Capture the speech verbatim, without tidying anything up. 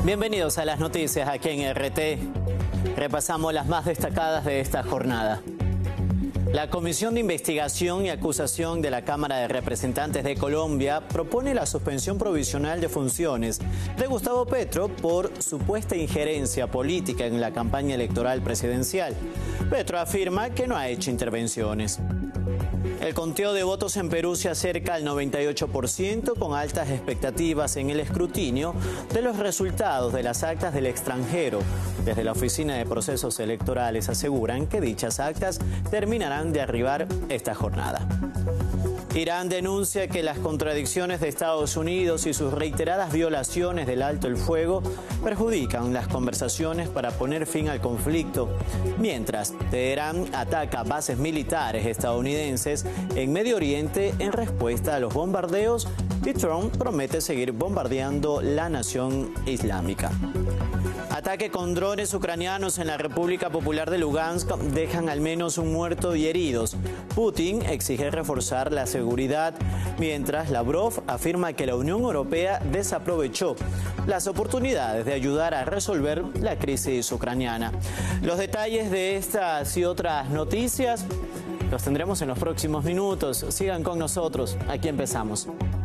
Bienvenidos a las noticias aquí en R T. Repasamos las más destacadas de esta jornada. La Comisión de Investigación y Acusación de la Cámara de Representantes de Colombia propone la suspensión provisional de funciones de Gustavo Petro por supuesta injerencia política en la campaña electoral presidencial. Petro afirma que no ha hecho intervenciones. El conteo de votos en Perú se acerca al noventa y ocho por ciento, con altas expectativas en el escrutinio de los resultados de las actas del extranjero. Desde la Oficina de Procesos Electorales aseguran que dichas actas terminarán de arribar esta jornada. Irán denuncia que las contradicciones de Estados Unidos y sus reiteradas violaciones del alto el fuego perjudican las conversaciones para poner fin al conflicto. Mientras, Teherán ataca bases militares estadounidenses en Medio Oriente en respuesta a los bombardeos y Trump promete seguir bombardeando la nación islámica. Ataque con drones ucranianos en la República Popular de Lugansk dejan al menos un muerto y heridos. Putin exige reforzar la seguridad, mientras Lavrov afirma que la Unión Europea desaprovechó las oportunidades de ayudar a resolver la crisis ucraniana. Los detalles de estas y otras noticias los tendremos en los próximos minutos. Sigan con nosotros. Aquí empezamos.